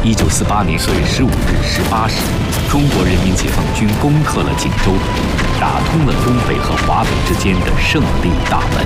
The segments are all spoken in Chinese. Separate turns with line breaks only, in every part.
1948年2月15日18时，中国人民解放军攻克了锦州，打通了东北和华北之间的胜利大门。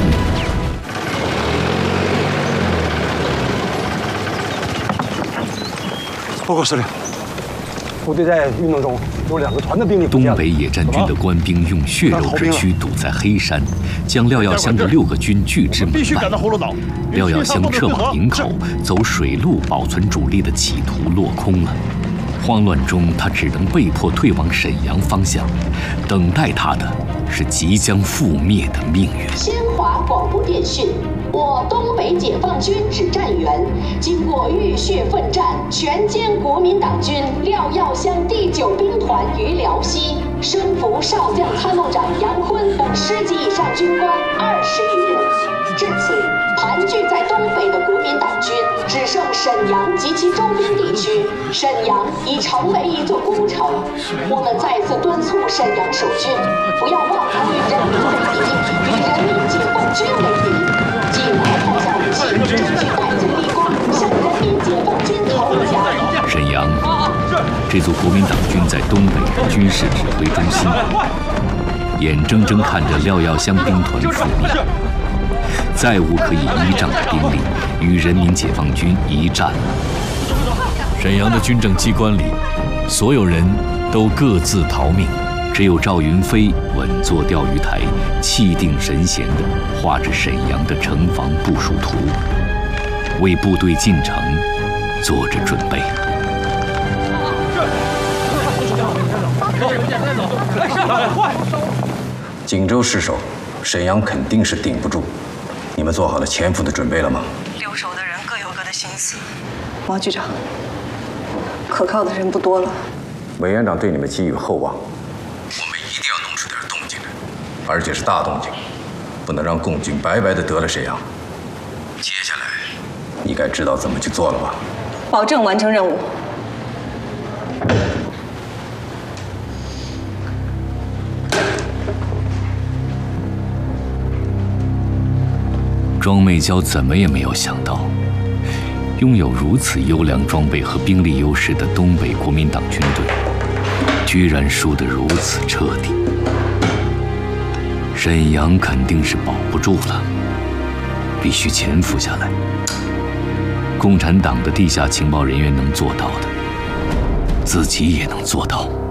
报告司令，部队在运动中有2个团的兵力。
东北野战军的官兵用血肉之躯堵在黑山，将廖耀湘的6个军拒之门外。廖耀湘撤往营口，走水路保存主力的企图落空了。慌乱中，他只能被迫退往沈阳方向，等待他的是即将覆灭的命运。
先华广播电讯。我东北解放军指战员经过浴血奋战，全歼国民党军廖耀湘第9兵团于辽西，升俘少将参谋长杨坤等10级以上军官20余人。至此，盘踞在东北的国民党军只剩沈阳及其周边地区，沈阳已成为一座孤城。我们再次敦促沈阳守军不要忘了与人民为敌，与人民解放军为敌。尽快放下武器，争取带罪立功，向人民解放军投降。
沈阳，这座国民党军在东北的军事指挥中心，眼睁睁看着廖耀湘兵团覆灭，再无可以依仗的兵力与人民解放军一战了。沈阳的军政机关里，所有人都各自逃命。只有赵云飞稳坐钓鱼台，气定神闲地画着沈阳的城防部署图，为部队进城做着准备。
锦州失守，沈阳肯定是顶不住。你们做好了潜伏的准备了吗？
留守的人各有各的心思。王局长，可靠的人不多了。
委员长对你们寄予厚望。我们一定要弄出点动静来，而且是大动静，不能让共军白白的得了沈阳。接下来，你该知道怎么去做了吧？
保证完成任务。
庄媚娇怎么也没有想到，拥有如此优良装备和兵力优势的东北国民党军队，居然输得如此彻底。沈阳肯定是保不住了，必须潜伏下来。共产党的地下情报人员能做到的，自己也能做到。